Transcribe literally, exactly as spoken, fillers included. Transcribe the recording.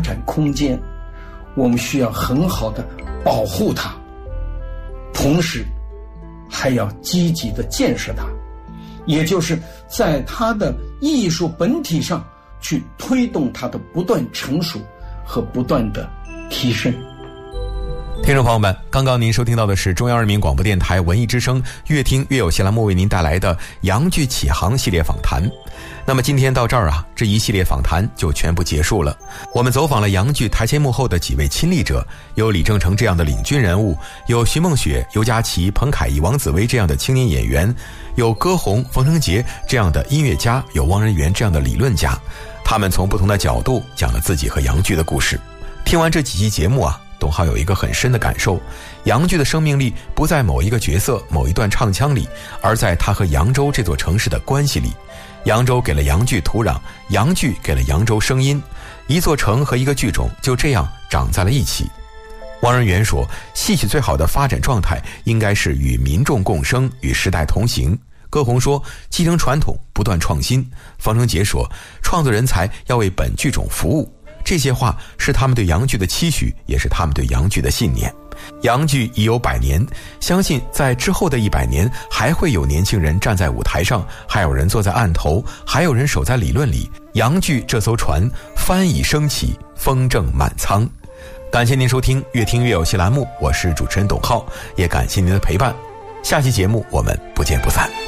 展空间，我们需要很好的保护它，同时还要积极的建设它，也就是在它的艺术本体上去推动它的不断成熟和不断的提升。 听众朋友们，刚刚您收听到的是中央人民广播电台文艺之声越听越有戏栏目为您带来的洋剧启航系列访谈。那么今天到这儿啊，这一系列访谈就全部结束了。我们走访了洋剧台前幕后的几位亲历者，有李正成这样的领军人物，有徐梦雪、尤佳琪、彭凯义、王子薇这样的青年演员，有歌红、冯成杰这样的音乐家，有汪仁元这样的理论家。他们从不同的角度讲了自己和洋剧的故事。听完这几期节目啊，董浩有一个很深的感受，洋剧的生命力不在某一个角色、某一段唱腔里，而在它和扬州这座城市的关系里。扬州给了洋剧土壤，洋剧给了扬州声音，一座城和一个剧种就这样长在了一起。汪仁元说，戏曲最好的发展状态应该是与民众共生，与时代同行。歌红说，继承传统，不断创新。方成杰说，创作人才要为本剧种服务。这些话是他们对洋剧的期许，也是他们对洋剧的信念。洋剧已有百年，相信在之后的一百年，还会有年轻人站在舞台上，还有人坐在案头，还有人守在理论里。洋剧这艘船帆已升起，风正满舱。感谢您收听越听越有戏栏目，我是主持人董浩，也感谢您的陪伴。下期节目我们不见不散。